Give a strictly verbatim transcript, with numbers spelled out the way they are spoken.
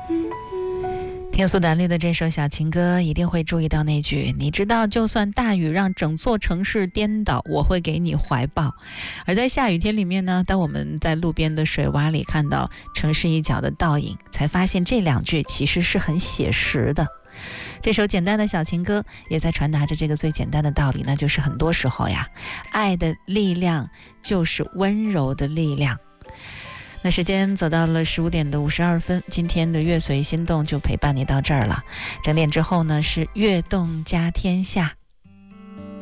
听苏打绿的这首小情歌，一定会注意到那句你知道就算大雨让整座城市颠倒，我会给你怀抱。而在下雨天里面呢，当我们在路边的水洼里看到城市一角的倒影，才发现这两句其实是很写实的。这首简单的小情歌也在传达着这个最简单的道理，那就是很多时候呀，爱的力量就是温柔的力量。那时间走到了十五点的五十二分，今天的乐随心动就陪伴你到这儿了。整点之后呢，是悦动加天下。